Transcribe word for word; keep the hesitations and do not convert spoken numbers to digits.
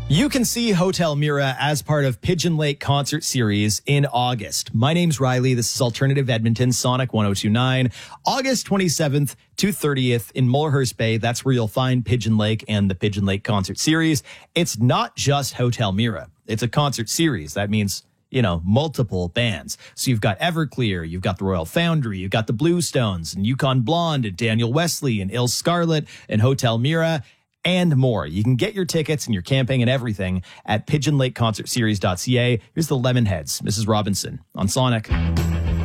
You can see Hotel Mira as part of Pigeon Lake Concert Series in August. My name's Riley. This is Alternative Edmonton, Sonic one oh two point nine. August twenty-seventh to thirtieth in Mulhurst Bay. That's where you'll find Pigeon Lake and the Pigeon Lake Concert Series. It's not just Hotel Mira. It's a concert series. That means, you know, multiple bands. So you've got Everclear, you've got the Royal Foundry, you've got the Bluestones, and Yukon Blonde, and Daniel Wesley, and Il Scarlet, and Hotel Mira, and more. You can get your tickets and your camping and everything at pigeon lake concert series dot c a. Here's the Lemonheads, Missus Robinson on Sonic.